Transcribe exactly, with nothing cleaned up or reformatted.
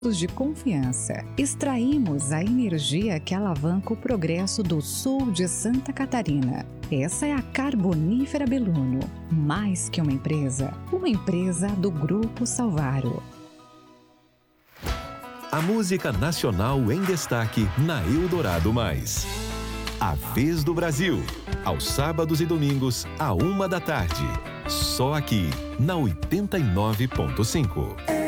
de confiança. Extraímos a energia que alavanca o progresso do sul de Santa Catarina. Essa é a Carbonífera Beluno. Mais que uma empresa, uma empresa do Grupo Salvaro. A música nacional em destaque na Eldorado Mais. A Vez do Brasil, aos sábados e domingos, à uma da tarde. Só aqui, na oitenta e nove ponto cinco.